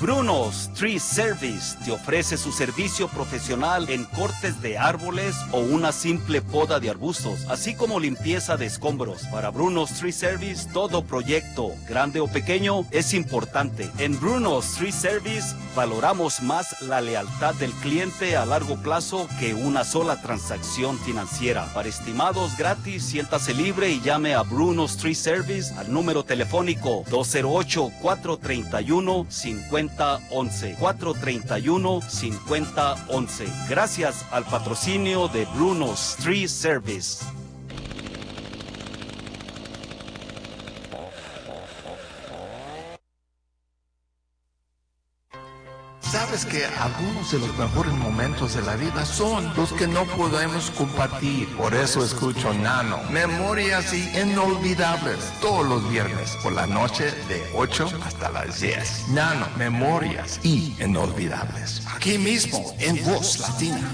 Bruno's Tree Service te ofrece su servicio profesional en cortes de árboles o una simple poda de arbustos, así como limpieza de escombros. Para Bruno's Tree Service, todo proyecto, grande o pequeño, es importante. En Bruno's Tree Service valoramos más la lealtad del cliente a largo plazo que una sola transacción financiera. Para estimados gratis, siéntase libre y llame a Bruno's Tree Service al número telefónico 208-431-5011. 431-5011. Gracias al patrocinio de Bruno's Tree Service. Sabes que algunos de los mejores momentos de la vida son los que no podemos compartir. Por eso escucho Nano, Memorias Inolvidables, todos los viernes por la noche de 8 hasta las 10. Nano, Memorias Inolvidables. Aquí mismo, en Voz Latina.